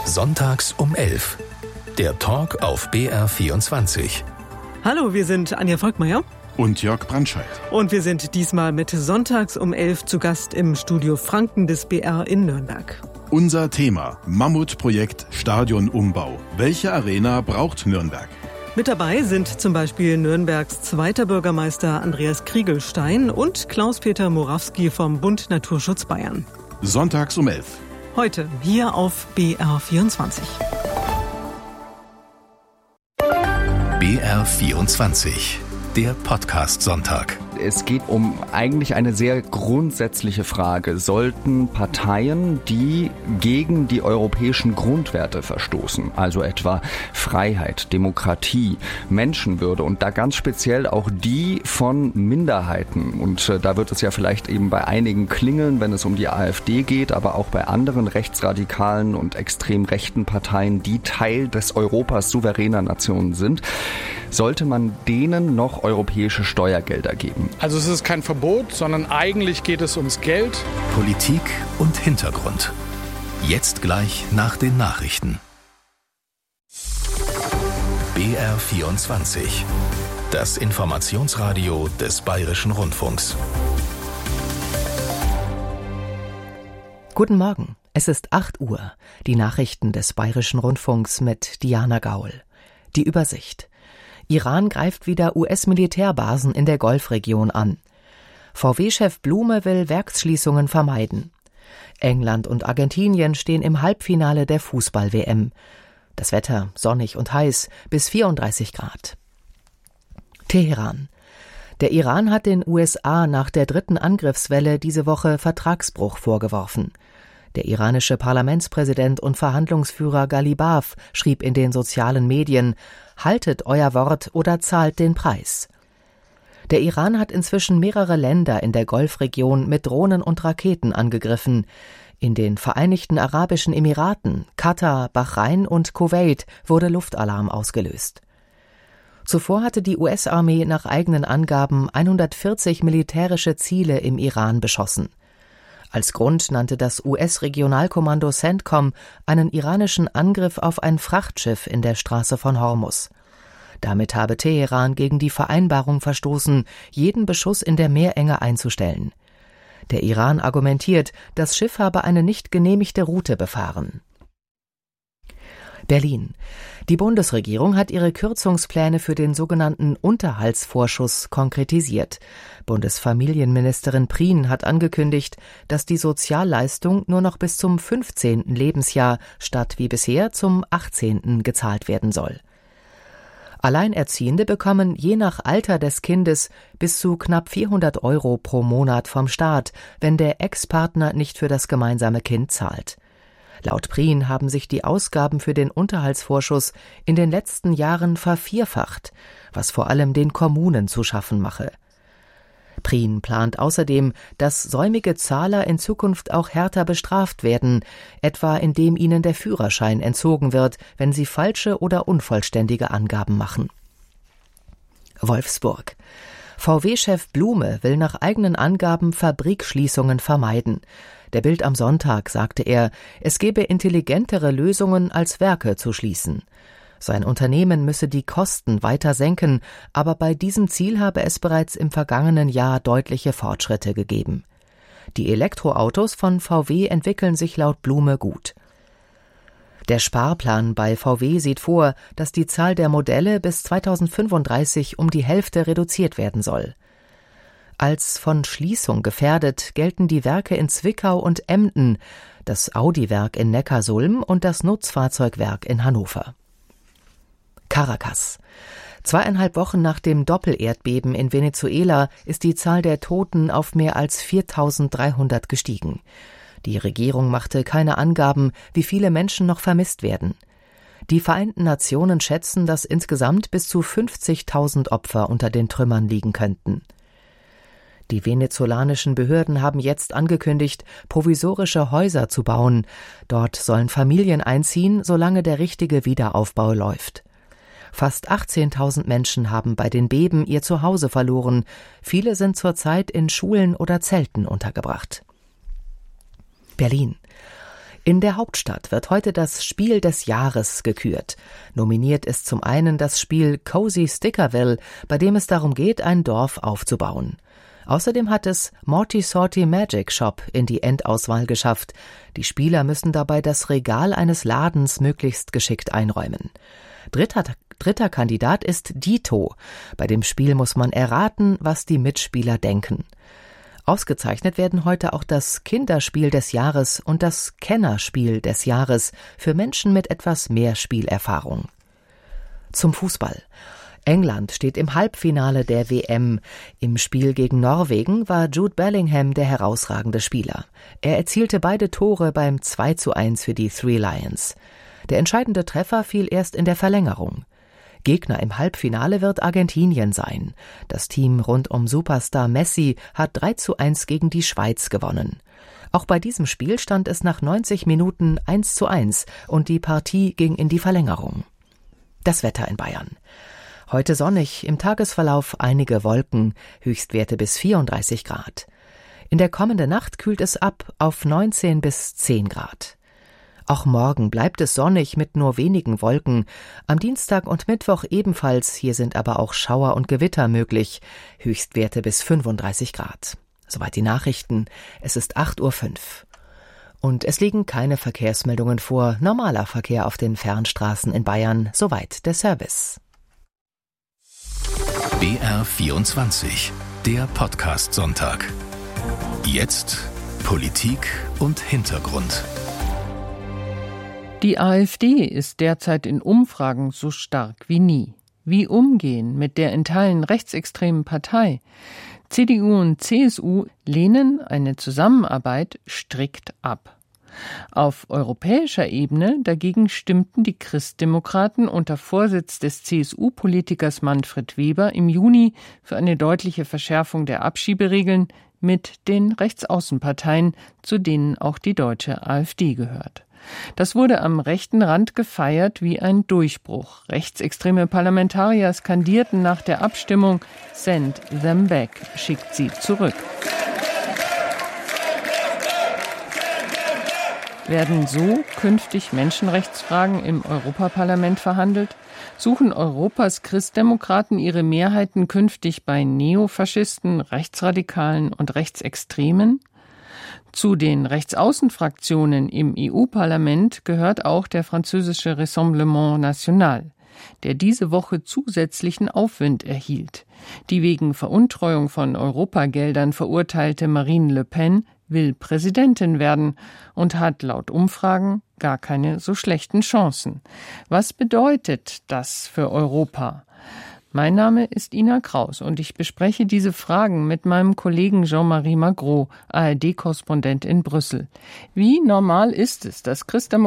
Sonntags um 11. Der Talk auf BR24. Hallo, wir sind Anja Volkmeier und Jörg Brandscheid. Und wir sind diesmal mit Sonntags um 11 zu Gast im Studio Franken des BR in Nürnberg. Unser Thema: Mammutprojekt Stadionumbau. Welche Arena braucht Nürnberg? Mit dabei sind zum Beispiel Nürnbergs zweiter Bürgermeister Andreas Kriegelstein und Klaus-Peter Morawski vom Bund Naturschutz Bayern. Sonntags um 11. Heute hier auf BR24. BR24, der Podcast-Sonntag. Es geht um eigentlich eine sehr grundsätzliche Frage. Sollten Parteien, die gegen die europäischen Grundwerte verstoßen, also etwa Freiheit, Demokratie, Menschenwürde und da ganz speziell auch die von Minderheiten, und da wird es ja vielleicht eben bei einigen klingeln, wenn es um die AfD geht, aber auch bei anderen rechtsradikalen und extrem rechten Parteien, die Teil des Europas souveräner Nationen sind, sollte man denen noch europäische Steuergelder geben? Also es ist kein Verbot, sondern eigentlich geht es ums Geld. Politik und Hintergrund. Jetzt gleich nach den Nachrichten. BR24. Das Informationsradio des Bayerischen Rundfunks. Guten Morgen, es ist 8 Uhr. Die Nachrichten des Bayerischen Rundfunks mit Diana Gaul. Die Übersicht. Iran greift wieder US-Militärbasen in der Golfregion an. VW-Chef Blume will Werksschließungen vermeiden. England und Argentinien stehen im Halbfinale der Fußball-WM. Das Wetter sonnig und heiß bis 34 Grad. Teheran. Der Iran hat den USA nach der 3. Angriffswelle diese Woche Vertragsbruch vorgeworfen. Der iranische Parlamentspräsident und Verhandlungsführer Ghalibaf schrieb in den sozialen Medien: Haltet euer Wort oder zahlt den Preis. Der Iran hat inzwischen mehrere Länder in der Golfregion mit Drohnen und Raketen angegriffen. In den Vereinigten Arabischen Emiraten, Katar, Bahrain und Kuwait wurde Luftalarm ausgelöst. Zuvor hatte die US-Armee nach eigenen Angaben 140 militärische Ziele im Iran beschossen. Als Grund nannte das US-Regionalkommando CENTCOM einen iranischen Angriff auf ein Frachtschiff in der Straße von Hormuz. Damit habe Teheran gegen die Vereinbarung verstoßen, jeden Beschuss in der Meerenge einzustellen. Der Iran argumentiert, das Schiff habe eine nicht genehmigte Route befahren. Berlin. Die Bundesregierung hat ihre Kürzungspläne für den sogenannten Unterhaltsvorschuss konkretisiert. Bundesfamilienministerin Prien hat angekündigt, dass die Sozialleistung nur noch bis zum 15. Lebensjahr statt wie bisher zum 18. gezahlt werden soll. Alleinerziehende bekommen je nach Alter des Kindes bis zu knapp 400 € pro Monat vom Staat, wenn der Ex-Partner nicht für das gemeinsame Kind zahlt. Laut Prien haben sich die Ausgaben für den Unterhaltsvorschuss in den letzten Jahren vervierfacht, was vor allem den Kommunen zu schaffen mache. Prien plant außerdem, dass säumige Zahler in Zukunft auch härter bestraft werden, etwa indem ihnen der Führerschein entzogen wird, wenn sie falsche oder unvollständige Angaben machen. Wolfsburg. VW-Chef Blume will nach eigenen Angaben Fabrikschließungen vermeiden. Der Bild am Sonntag sagte er, es gebe intelligentere Lösungen, als Werke zu schließen. Sein Unternehmen müsse die Kosten weiter senken, aber bei diesem Ziel habe es bereits im vergangenen Jahr deutliche Fortschritte gegeben. Die Elektroautos von VW entwickeln sich laut Blume gut. Der Sparplan bei VW sieht vor, dass die Zahl der Modelle bis 2035 um die Hälfte reduziert werden soll. Als von Schließung gefährdet gelten die Werke in Zwickau und Emden, das Audi-Werk in Neckarsulm und das Nutzfahrzeugwerk in Hannover. Caracas. 2,5 Wochen nach dem Doppelerdbeben in Venezuela ist die Zahl der Toten auf mehr als 4.300 gestiegen. Die Regierung machte keine Angaben, wie viele Menschen noch vermisst werden. Die Vereinten Nationen schätzen, dass insgesamt bis zu 50.000 Opfer unter den Trümmern liegen könnten. Die venezolanischen Behörden haben jetzt angekündigt, provisorische Häuser zu bauen. Dort sollen Familien einziehen, solange der richtige Wiederaufbau läuft. Fast 18.000 Menschen haben bei den Beben ihr Zuhause verloren. Viele sind zurzeit in Schulen oder Zelten untergebracht. Berlin. In der Hauptstadt wird heute das Spiel des Jahres gekürt. Nominiert ist zum einen das Spiel Cozy Stickerville, bei dem es darum geht, ein Dorf aufzubauen. Außerdem hat es Morty Sorty Magic Shop in die Endauswahl geschafft. Die Spieler müssen dabei das Regal eines Ladens möglichst geschickt einräumen. Dritter Kandidat ist Dito. Bei dem Spiel muss man erraten, was die Mitspieler denken. Ausgezeichnet werden heute auch das Kinderspiel des Jahres und das Kennerspiel des Jahres für Menschen mit etwas mehr Spielerfahrung. Zum Fußball. England steht im Halbfinale der WM. Im Spiel gegen Norwegen war Jude Bellingham der herausragende Spieler. Er erzielte beide Tore beim 2:1 für die Three Lions. Der entscheidende Treffer fiel erst in der Verlängerung. Gegner im Halbfinale wird Argentinien sein. Das Team rund um Superstar Messi hat 3:1 gegen die Schweiz gewonnen. Auch bei diesem Spiel stand es nach 90 Minuten 1:1 und die Partie ging in die Verlängerung. Das Wetter in Bayern. Heute sonnig, im Tagesverlauf einige Wolken, Höchstwerte bis 34 Grad. In der kommenden Nacht kühlt es ab auf 19 bis 10 Grad. Auch morgen bleibt es sonnig mit nur wenigen Wolken. Am Dienstag und Mittwoch ebenfalls, hier sind aber auch Schauer und Gewitter möglich. Höchstwerte bis 35 Grad. Soweit die Nachrichten. Es ist 8:05 Uhr. Und es liegen keine Verkehrsmeldungen vor. Normaler Verkehr auf den Fernstraßen in Bayern. Soweit der Service. BR24, der Podcast-Sonntag. Jetzt Politik und Hintergrund. Die AfD ist derzeit in Umfragen so stark wie nie. Wie umgehen mit der in Teilen rechtsextremen Partei? CDU und CSU lehnen eine Zusammenarbeit strikt ab. Auf europäischer Ebene dagegen stimmten die Christdemokraten unter Vorsitz des CSU-Politikers Manfred Weber im Juni für eine deutliche Verschärfung der Abschieberegeln mit den Rechtsaußenparteien, zu denen auch die deutsche AfD gehört. Das wurde am rechten Rand gefeiert wie ein Durchbruch. Rechtsextreme Parlamentarier skandierten nach der Abstimmung "Send them back", schickt sie zurück. Werden so künftig Menschenrechtsfragen im Europaparlament verhandelt? Suchen Europas Christdemokraten ihre Mehrheiten künftig bei Neofaschisten, Rechtsradikalen und Rechtsextremen? Zu den Rechtsaußenfraktionen im EU-Parlament gehört auch der französische Rassemblement National, der diese Woche zusätzlichen Aufwind erhielt. Die wegen Veruntreuung von Europageldern verurteilte Marine Le Pen will Präsidentin werden und hat laut Umfragen gar keine so schlechten Chancen. Was bedeutet das für Europa? Mein Name ist Ina Kraus und ich bespreche diese Fragen mit meinem Kollegen Jean-Marie Magro, ARD-Korrespondent in Brüssel. Wie normal ist es, dass